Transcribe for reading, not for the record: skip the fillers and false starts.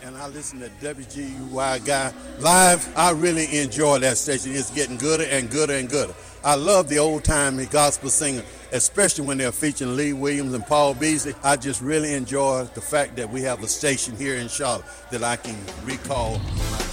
and I listen to WGY Guy live. I really enjoy that station. It's getting gooder and gooder and gooder. I love the old-time gospel singer, especially when they're featuring Lee Williams and Paul Beasley. I just really enjoy the fact that we have a station here in Charlotte that I can recall